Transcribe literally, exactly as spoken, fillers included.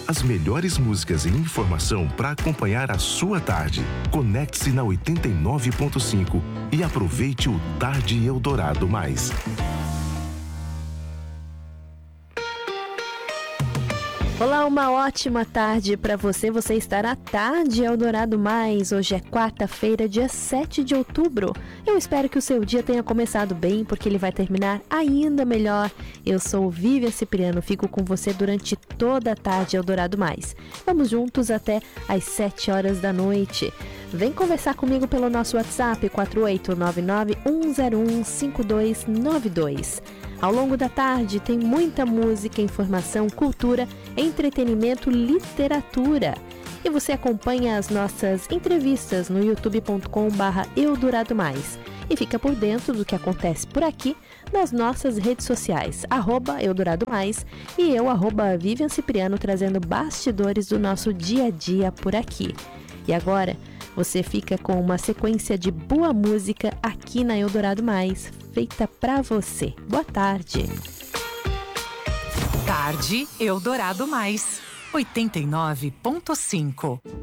As melhores músicas e informação para acompanhar a sua tarde. Conecte-se na oitenta e nove ponto cinco e aproveite o Tarde Eldorado Mais. Olá, uma ótima tarde para você. Você está na Tarde Eldorado Mais. Hoje é quarta-feira, dia sete de outubro. Eu espero que o seu dia tenha começado bem, porque ele vai terminar ainda melhor. Eu sou Vivian Cipriano, fico com você durante toda a Tarde Eldorado Mais. Vamos juntos até às sete horas da noite. Vem conversar comigo pelo nosso WhatsApp quatro oito nove nove um zero um cinco dois nove dois. Ao longo da tarde tem muita música, informação, cultura, entretenimento, literatura. E você acompanha as nossas entrevistas no youtube ponto com barra eldorado mais. E fica por dentro do que acontece por aqui nas nossas redes sociais, arroba Eldorado Mais e eu, arroba Vivian Cipriano, trazendo bastidores do nosso dia a dia por aqui. E agora, você fica com uma sequência de boa música aqui na Eldorado Mais, feita pra você. Boa tarde. Tarde Eldorado Mais, oitenta e nove ponto cinco.